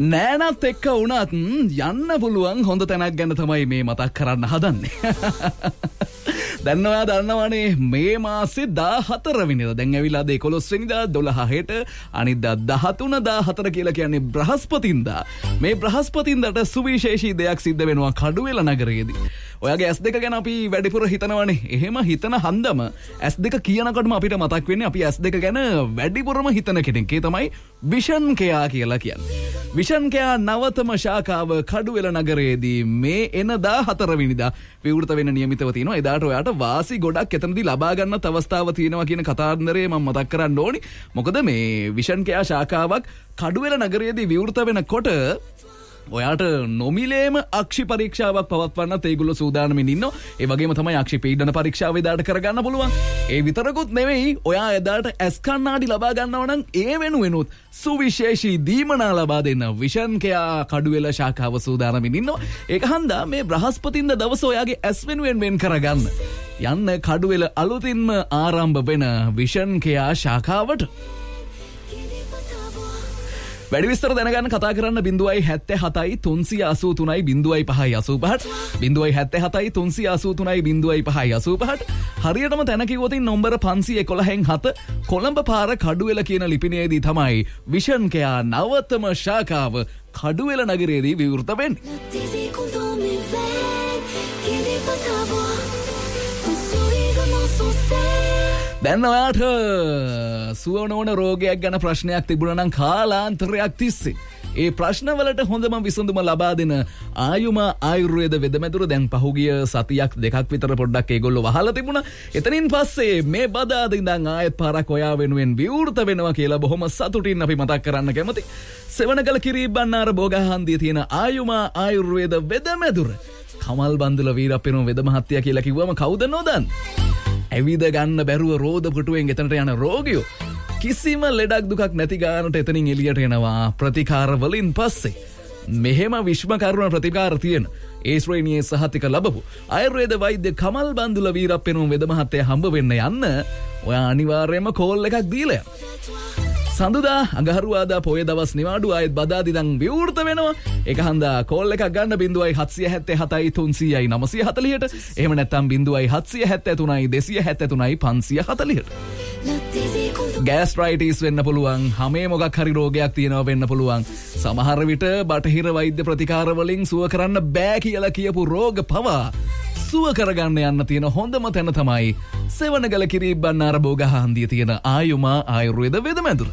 නෑනත් එක්ක වුණත් යන්න පුළුවන් හොඳ තැනක් ගැන තමයි මේ මතක් කරන්න හදන්නේ. දැන්නවා දන්නවනේ මේ මාසේ 14 වෙනිදා දැන් ඇවිල්ලා 11 වෙනිදා 12 හෙට අනිද්දා 13 14 කියලා කියන්නේ බ්‍රහස්පතින්දා. මේ බ්‍රහස්පතින්දාට සුවිශේෂී දෙයක් සිද්ධ වෙනවා කඩුවෙල නගරයේදී. ඔයාගේ S2 ගැන අපි වැඩිපුර හිතනවනේ. එහෙම හිතන හන්දම S2 කියනකොටම අපිට මතක් වෙන්නේ අපි S2 ගැන වැඩිපුරම හිතන කෙනෙක්. ඒ තමයි විෂන් කෙයා කියලා කියන්නේ. විෂන් කෙයා නවතම ශාඛාව කඩුවෙල නගරයේදී මේ එන 14 වෙනිදා විවෘත වෙන්න නියමිතව තියෙනවා. එදාට ඔයාට වාසි ගොඩක් එතනදී ලබා ගන්නත් අවස්ථාව තියෙනවා කියන කතාන්දරේ මම මතක් කරන්න ඕනි. මොකද මේ විෂන් කෙයා ශාඛාවක් කඩුවෙල නගරයේදී විවෘත වෙනකොට ඔයාට නොමිලේම අක්ෂි පරීක්ෂාවක් පවත්වන්නත් ඒගොල්ලෝ සූදානම්ින් ඉන්නවා. ඒ වගේම තමයි අක්ෂි පීඩන පරීක්ෂාව එදාට කරගන්න පුළුවන්. ඒ විතරකුත් නෙවෙයි ඔයා එදාට ඇස් කණ්ණාඩි ලබා ගන්නවා නම් ඒ වෙනුවෙනුත් සුවිශේෂී දීමනා ලබා දෙන්න විෂන් කෙයා කඩුවෙල ශාඛාව සූදානම්ින් ඉන්නවා. ඒක හන්දා මේ බ්‍රහස්පතින්දා දවස ඔයාගේ ඇස් වෙනුවෙන් වෙන් කරගන්න. යන්න කඩුවෙල අලුතින්ම ආරම්භ වෙන විෂන් කෙයා ශාඛාවට. වැඩි විස්තර දැනගන්න කතා කරන්න 077 383 0585 077 383 0585 හරියටම තැන කිව්වොත් නම්බර 511න් 7 කොළඹ පාර කඩුවෙල කියන ලිපිනයේදී තමයි විෂන් කෙයා නවතම ශාඛාව කඩුවෙල නගරයේදී විවෘත වෙන්නේ. දැන් ඔයාට සුවනෝන රෝගයක් ගැන ප්‍රශ්නයක් තිබුණා නම් කාලාන්තරයක් තිස්සේ ඒ ප්‍රශ්නවලට හොඳම විසඳුම ලබා දෙන ආයුමා ආයුර්වේද වෙදමැදුර දැන් පහුගිය සතියක් දෙකක් විතර පොඩ්ඩක් ඒගොල්ලෝ වහලා තිබුණා. එතනින් පස්සේ මේ බදාද ඉඳන් ආයෙත් පාරක් ඔයා වෙනුවෙන් විවෘත වෙනවා කියලා බොහොම සතුටින් අපි මතක් කරන්න කැමති. සෙවණගල කිරිබ්බන්නාර බෝගහන්දියේ තියෙන ආයුමා ආයුර්වේද වෙදමැදුර කමල් බන්දුල වීරප්පෙරුම වෙද මහත්තයා කියලා කිව්වම කවුද නොදන්නේ? ඇවිද ගන්න බැරුව රෝද පුටුවෙන් එතනට යන රෝගියෝ කිසිම ලෙඩක් දුකක් නැති ගානට එතනින් එළියට එනවා ප්‍රතිකාර වලින් පස්සේ. මෙහෙම විශ්ම කරුණ ප්‍රතිකාර තියෙන ඒ ශ්‍රේණියේ සහතික ලැබපු ආයුර්වේද වෛද්‍ය කමල් බන්දුල වීරප්පෙරුම වෙද මහත්තයා හම්බ වෙන්න යන්න ඔයා අනිවාර්යයෙන්ම කෝල් එකක් දීලා සඳුදා අඟහරුවාදා පොය දවස් නිවාඩු ආයෙත් බදාදි දන් විවෘත වෙනවා. ඒක හන්දා කෝල් එකක් ගන්න 0777 300යි 940ට. එහෙම නැත්නම් 0773 273 540ට. ගෑස්ට්‍රයිටිස් වෙන්න පුළුවන්, හැමේ මොකක් හරි රෝගයක් තියෙනවා වෙන්න පුළුවන්. සමහර විට බටහිර වෛද්‍ය ප්‍රතිකාර වලින් සුව කරන්න බෑ කියලා කියපු රෝග පවා සුව කරගන්න යන්න තියෙන හොඳම තැන තමයි සෙවණගල කිරිබ්බන්නාර බෝගහන්දියේ තියෙන ආයුමා ආයුර්වේද වෙදමැදුර.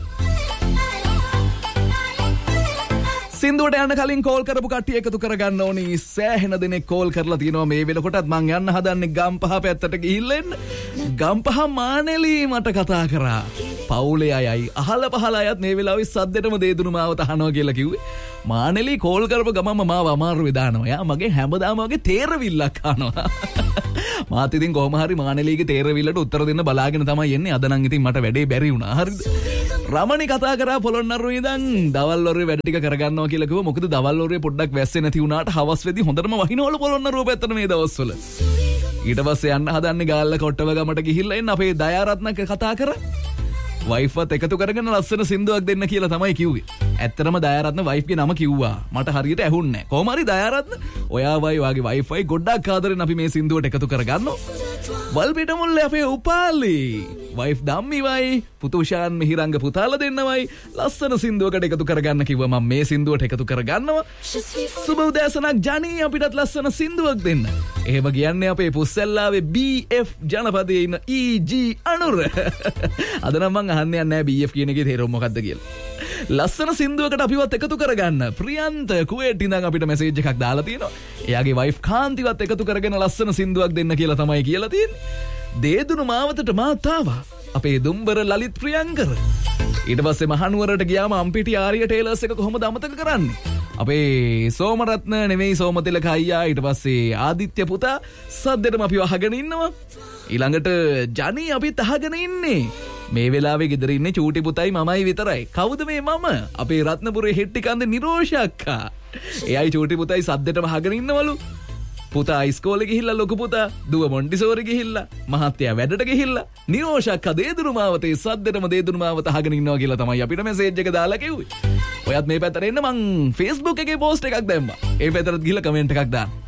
සින්දුවට යන්න කලින් කෝල් කරපු කට්ටිය එකතු කරගන්න ඕනි. සෑහෙන දෙනෙක් කෝල් කරලා තියෙනවා මේ වෙලකොටත් මං යන්න හදන්නේ ගම්පහ පැත්තට ගිහිල්ලා එන්න. ගම්පහ මානෙලි මට කතා කරා. පවුලේ අයයි අහල පහල අයත් මේ වෙලාවේ සද්දෙටම දේදුණු මාව තහනවා කියලා කිව්වේ. මානෙලි කෝල් කරපු ගමම මාව අමාරුවේ දානවා. යා මගේ හැමදාම වගේ තේරවිල්ලක් අහනවා. මාත් ඉතින් කොහොම හරි මානෙලිගේ තේරවිල්ලට උත්තර දෙන්න බලාගෙන තමයි එන්නේ. අද නම් ඉතින් මට වැඩේ බැරි වුණා. හරිද? රමණි කතා කරා පොළොන්නරුවේ ඉඳන් දවල් වරුවේ වැඩ ටික කරගන්නවා කියලා කිව්වා. මොකද දවල් වරුවේ පොඩ්ඩක් වැස්සේ නැති වුණාට හවස් වෙදි හොඳටම වහිනවලු පොළොන්නරුව පැත්තට මේ දවස්වල. ඊට පස්සේ යන්න හදන්නේ ගාල්ල කොට්ටව ගමට ගිහිල්ලා එන්න අපේ දයාරත්නක කතා කරා. වයිෆ්වත් එකතු කරගෙන ලස්සන සින්දුවක් දෙන්න කියලා තමයි කිව්වේ. ඇත්තටම දයාරත්න වයිෆ්ගේ නම කිව්වා. මට හරියට ඇහුන්නේ නැහැ. කොහොම හරි දයාරත්න ඔයාවයි වාගේ වයිෆ්යි ගොඩක් ආදරෙන් අපි මේ සින්දුවට එකතු කරගන්නවා. වල්පිට මුල්ලේ අපේ උපාලි වයිෆ් ධම්මිවයි පුතුෂාන් මිහිරංග පුතාලා දෙන්නවයි ලස්සන සින්දුවකට එකතු කරගන්න කිව්වා. මම මේ සින්දුවට එකතු කරගන්නවා. සුබ උදෑසනක් ජනී අපිටත් ලස්සන සින්දුවක් දෙන්න. එහෙම කියන්නේ අපේ පුස්සල්ලාවේ BF ජනපදයේ ඉන්න EG අනුර. අද නම් මං අහන්නේ නැහැ BF කියන එකේ තේරුම මොකක්ද කියලා. ලස්සන සින්දුවකට අපිවත් එකතු කරගන්න ප්‍රියන්ත කුවේට් ඉඳන් අපිට මැසේජ් එකක් දාලා තියෙනවා. එයාගේ වයිෆ් කාන්තිවත් එකතු කරගෙන ලස්සන සින්දුවක් දෙන්න කියලා තමයි කියලා තියෙන්නේ. දේදුණු මාවතට මාත් ආවා අපේ දුම්බර ලලිත් ප්‍රියංකර. ඊට පස්සේ මහනුවරට ගියාම අම්පිටි ආර්ය ටේලර්ස් එක කොහොමද අමතක කරන්නේ? අපේ සෝමරත්න නෙමෙයි සෝමතිලක අයියා ඊට පස්සේ ආදිත්‍ය පුතා සද්දෙටම අපිව අහගෙන ඉන්නවා. ඊළඟට ජනී අපිත් අහගෙන ඉන්නේ. මේ වෙලාවේ ගෙදර ඉන්නේ චූටි පුතයි මමයි විතරයි. කවුද මේ මම? අපේ රත්නපුරේ හෙට්ටි කන්දේ නිරෝෂ අක්කා. එයයි චූටි පුතයි සද්දෙටම අහගෙන ඉන්නවලු. පුතා ඉස්කෝලේ ගිහිල්ලා ලොකු පුතා දුව මොන්ටිසෝරි ගිහිල්ලා මහත්තයා වැඩට ගිහිල්ලා නිරෝෂ අක්කා දේදුණු මාවතේ සද්දෙටම දේදුණු මාවත අහගෙන ඉන්නවා කියලා තමයි අපිට මැසේජ් එක දාලා කිව්වේ. ඔයත් මේ පැත්තට එන්න මං Facebook එකේ post එකක් දැම්මා. ඒ පැත්තට ගිහලා comment එකක් දාන්න.